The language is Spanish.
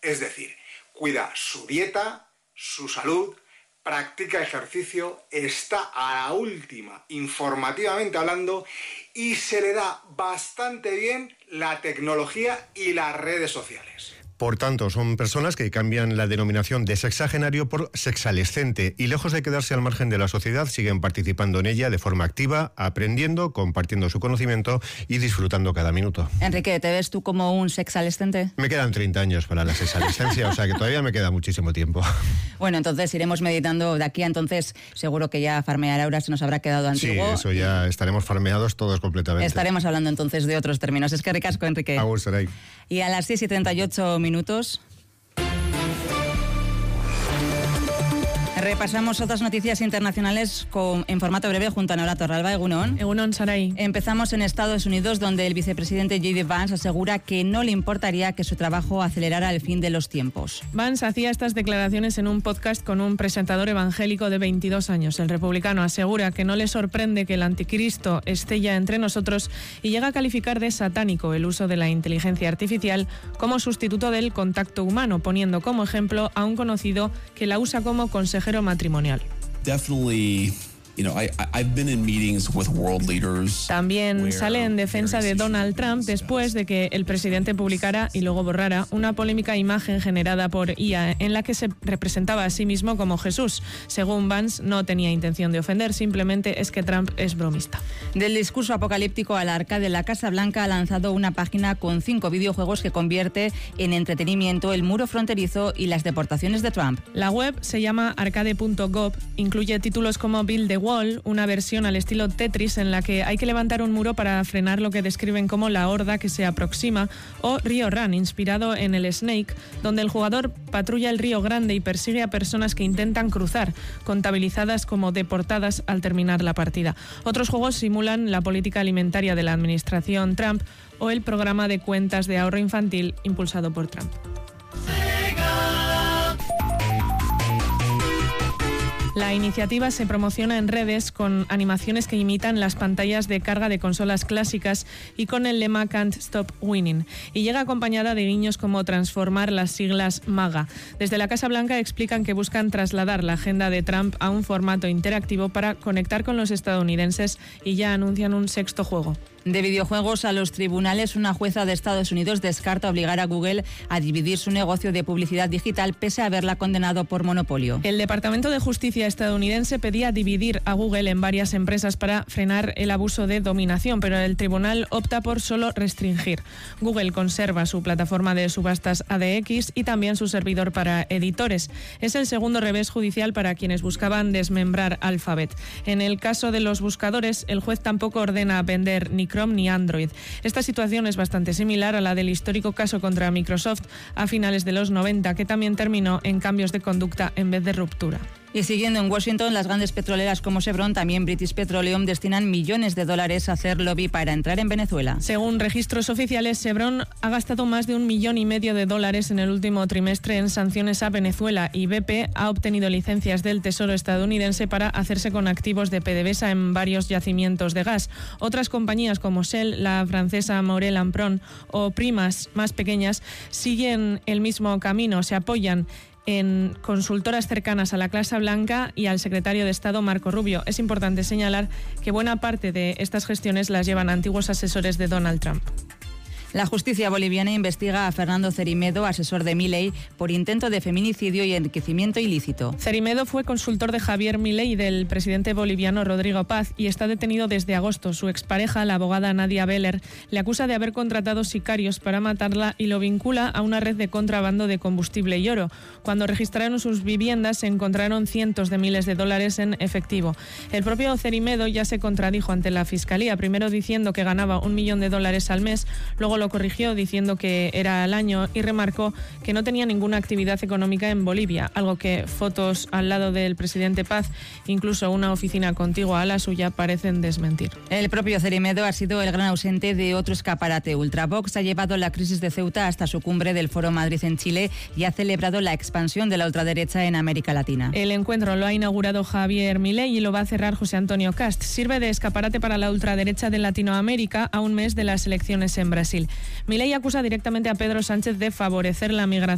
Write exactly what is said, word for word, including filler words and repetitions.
Es decir, cuida su dieta, su salud, practica ejercicio, está a la última informativamente hablando y se le da bastante bien la tecnología y las redes sociales. Por tanto, son personas que cambian la denominación de sexagenario por sexalescente y lejos de quedarse al margen de la sociedad, siguen participando en ella de forma activa, aprendiendo, compartiendo su conocimiento y disfrutando cada minuto. Enrique, ¿te ves tú como un sexalescente? Me quedan treinta años para la sexalescencia, o sea que todavía me queda muchísimo tiempo. Bueno, entonces iremos meditando de aquí a entonces. Seguro que ya farmear ahora se nos habrá quedado antiguo. Sí, eso ya estaremos farmeados todos completamente. Estaremos hablando entonces de otros términos. Es que ricasco, Enrique. Agur, Saray. Y a las seis y treinta y ocho minutos repasamos otras noticias internacionales con, en formato breve junto a Nora Torralba. Egunon. Egunon, Saray. Empezamos en Estados Unidos, donde el vicepresidente J D Vance asegura que no le importaría que su trabajo acelerara el fin de los tiempos. Vance hacía estas declaraciones en un podcast con un presentador evangélico de veintidós años. El republicano asegura que no le sorprende que el anticristo esté ya entre nosotros y llega a calificar de satánico el uso de la inteligencia artificial como sustituto del contacto humano, poniendo como ejemplo a un conocido que la usa como consejero matrimonial. Definitely, you know, I, I've been in meetings with world leaders. También sale en defensa de Donald Trump después de que el presidente publicara y luego borrara una polémica imagen generada por I A en la que se representaba a sí mismo como Jesús. Según Vance, no tenía intención de ofender, simplemente es que Trump es bromista. Del discurso apocalíptico al arcade, la Casa Blanca ha lanzado una página con cinco videojuegos que convierte en entretenimiento el muro fronterizo y las deportaciones de Trump. La web se llama arcade punto gov, incluye títulos como Build the Wall, una versión al estilo Tetris en la que hay que levantar un muro para frenar lo que describen como la horda que se aproxima, o Rio Run, inspirado en el Snake, donde el jugador patrulla el río Grande y persigue a personas que intentan cruzar, contabilizadas como deportadas al terminar la partida. Otros juegos simulan la política alimentaria de la administración Trump o el programa de cuentas de ahorro infantil impulsado por Trump. La iniciativa se promociona en redes con animaciones que imitan las pantallas de carga de consolas clásicas y con el lema Can't Stop Winning. Y llega acompañada de guiños como transformar las siglas MAGA. Desde la Casa Blanca explican que buscan trasladar la agenda de Trump a un formato interactivo para conectar con los estadounidenses y ya anuncian un sexto juego. De videojuegos a los tribunales, una jueza de Estados Unidos descarta obligar a Google a dividir su negocio de publicidad digital pese a haberla condenado por monopolio. El Departamento de Justicia estadounidense pedía dividir a Google en varias empresas para frenar el abuso de dominación, pero el tribunal opta por solo restringir. Google conserva su plataforma de subastas A D X y también su servidor para editores. Es el segundo revés judicial para quienes buscaban desmembrar Alphabet. En el caso de los buscadores, el juez tampoco ordena vender ni Chrome ni Android. Esta situación es bastante similar a la del histórico caso contra Microsoft a finales de los noventa, que también terminó en cambios de conducta en vez de ruptura. Y siguiendo en Washington, las grandes petroleras como Chevron, también British Petroleum, destinan millones de dólares a hacer lobby para entrar en Venezuela. Según registros oficiales, Chevron ha gastado más de un millón y medio de dólares en el último trimestre en sanciones a Venezuela y B P ha obtenido licencias del Tesoro estadounidense para hacerse con activos de PDVSA en varios yacimientos de gas. Otras compañías como Shell, la francesa Maurel & Prom o Primas, más pequeñas, siguen el mismo camino, se apoyan en consultoras cercanas a la Casa Blanca y al secretario de Estado Marco Rubio. Es importante señalar que buena parte de estas gestiones las llevan antiguos asesores de Donald Trump. La justicia boliviana investiga a Fernando Cerimedo, asesor de Milei, por intento de feminicidio y enriquecimiento ilícito. Cerimedo fue consultor de Javier Milei y del presidente boliviano Rodrigo Paz y está detenido desde agosto. Su expareja, la abogada Nadia Beller, le acusa de haber contratado sicarios para matarla y lo vincula a una red de contrabando de combustible y oro. Cuando registraron sus viviendas se encontraron cientos de miles de dólares en efectivo. El propio Cerimedo ya se contradijo ante la fiscalía, primero diciendo que ganaba un millón de dólares al mes, luego lo corrigió diciendo que era al año y remarcó que no tenía ninguna actividad económica en Bolivia, algo que fotos al lado del presidente Paz, incluso una oficina contigua a la suya, parecen desmentir. El propio Cerimedo ha sido el gran ausente de otro escaparate. Ultravox ha llevado la crisis de Ceuta hasta su cumbre del Foro Madrid en Chile y ha celebrado la expansión de la ultraderecha en América Latina. El encuentro lo ha inaugurado Javier Milei y lo va a cerrar José Antonio Cast. Sirve de escaparate para la ultraderecha de Latinoamérica a un mes de las elecciones en Brasil. Milei acusa directamente a Pedro Sánchez de favorecer la migración